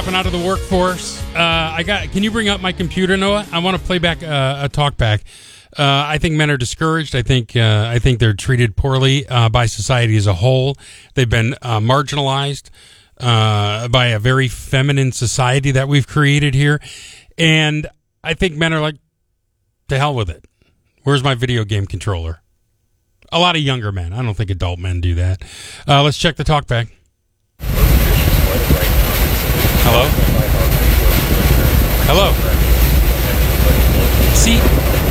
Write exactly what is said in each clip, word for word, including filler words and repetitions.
dropping out of the workforce. Uh, I got. Can you bring up my computer, Noah? I want to play back uh, a talk back. Uh, I think men are discouraged. I think uh, I think they're treated poorly uh, by society as a whole. They've been uh, marginalized uh, by a very feminine society that we've created here, and I think men are like, to hell with it. Where's my video game controller? A lot of younger men. I don't think adult men do that. Uh, let's check the talk back. Hello? Hello? See,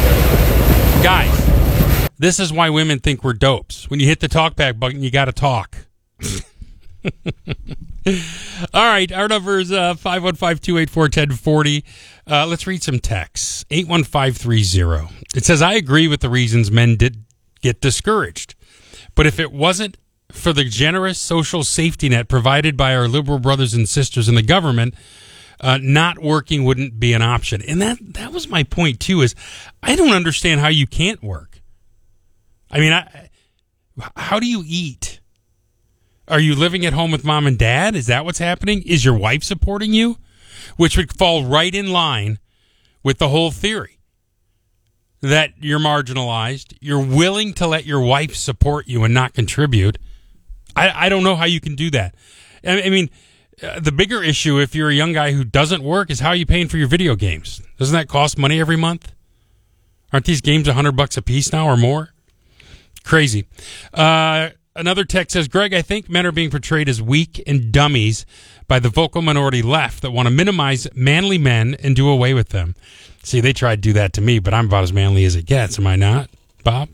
guys, this is why women think we're dopes. When you hit the talk back button, you got to talk. All right, our number is uh, five one five, two eight four, one zero four zero. Uh, let's read some texts. eight one five three zero. It says, I agree with the reasons men did get discouraged. But if it wasn't for the generous social safety net provided by our liberal brothers and sisters in the government, uh, not working wouldn't be an option. And that, that was my point, too, is I don't understand how you can't work. I mean, I, how do you eat? Are you living at home with mom and dad? Is that what's happening? Is your wife supporting you? Which would fall right in line with the whole theory that you're marginalized. You're willing to let your wife support you and not contribute. I, I don't know how you can do that. I, I mean, uh, the bigger issue, if you're a young guy who doesn't work, is how are you paying for your video games? Doesn't that cost money every month? Aren't these games a hundred bucks a piece now or more? Crazy. Uh, another text says, Greg, I think men are being portrayed as weak and dummies by the vocal minority left that want to minimize manly men and do away with them. See, they tried to do that to me, but I'm about as manly as it gets. Am I not, Bob?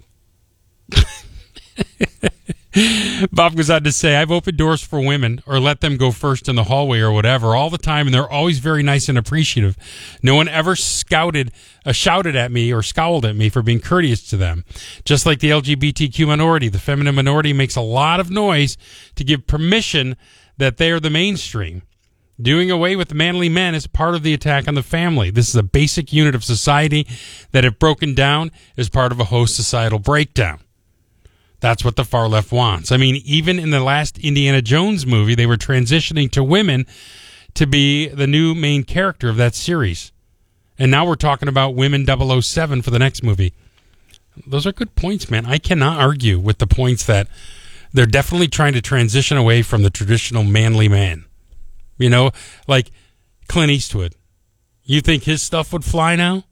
Bob goes on to say, I've opened doors for women or let them go first in the hallway or whatever all the time, and they're always very nice and appreciative. No one ever scouted, uh, shouted at me or scowled at me for being courteous to them. Just like the L G B T Q minority, the feminine minority makes a lot of noise to give permission that they are the mainstream. Doing away with manly men is part of the attack on the family. This is a basic unit of society that, if broken down, is part of a whole societal breakdown. That's what the far left wants. I mean, even in the last Indiana Jones movie, they were transitioning to women to be the new main character of that series. And now we're talking about Women double oh seven for the next movie. Those are good points, man. I cannot argue with the points that they're definitely trying to transition away from the traditional manly man. You know, like Clint Eastwood. You think his stuff would fly now?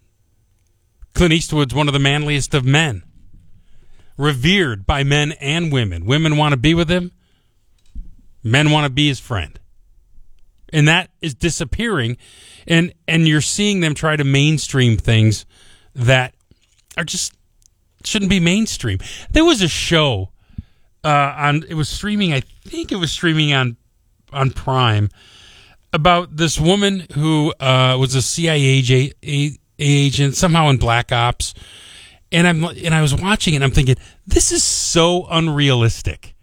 Clint Eastwood's one of the manliest of men. Revered by men and women. Women want to be with him. Men want to be his friend. And that is disappearing. And and you're seeing them try to mainstream things that are just shouldn't be mainstream. There was a show uh, on, it was streaming, I think it was streaming on on Prime, about this woman who uh, was a C I A agent, somehow in Black Ops. And I'm and I was watching it and I'm thinking, this is so unrealistic.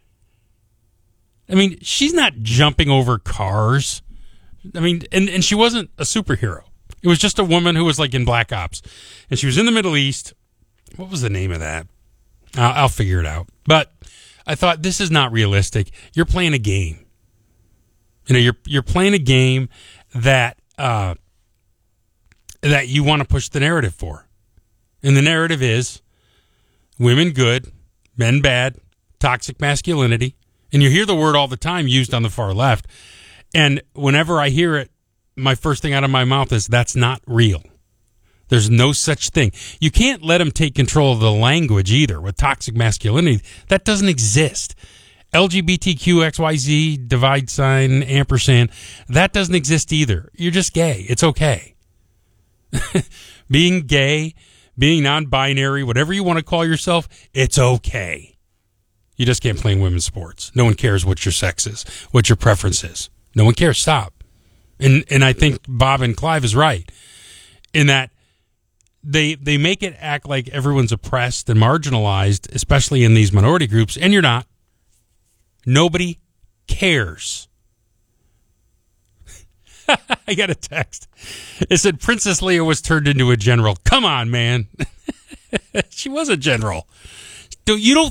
I mean, she's not jumping over cars. I mean, and, and she wasn't a superhero. It was just a woman who was like in Black Ops. And she was in the Middle East. What was the name of that? I'll, I'll figure it out. But I thought, this is not realistic. You're playing a game. You know, you're you're playing a game that uh, that you want to push the narrative for. And the narrative is women good, men bad, toxic masculinity. And you hear the word all the time used on the far left. And whenever I hear it, my first thing out of my mouth is, that's not real. There's no such thing. You can't let them take control of the language either with toxic masculinity. That doesn't exist. L G B T Q X Y Z, divide sign, ampersand, that doesn't exist either. You're just gay. It's okay. Being gay, being non-binary, whatever you want to call yourself, it's okay. You just can't play in women's sports. No one cares what your sex is, what your preference is. No one cares. Stop. And and I think Bob and Clive is right in that they they make it act like everyone's oppressed and marginalized, especially in these minority groups, and you're not. Nobody cares. I got a text. It said Princess Leia was turned into a general. Come on, man. She was a general. You don't